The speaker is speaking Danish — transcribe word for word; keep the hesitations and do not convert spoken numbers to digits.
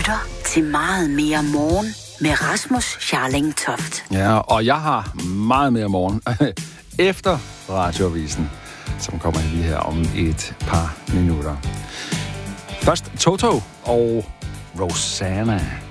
lytter til Meget Mere Morgen med Rasmus Scharling Toft. Ja, og jeg har meget mere morgen efter radioavisen, som kommer lige her om et par minutter. Først Toto og Rosanna.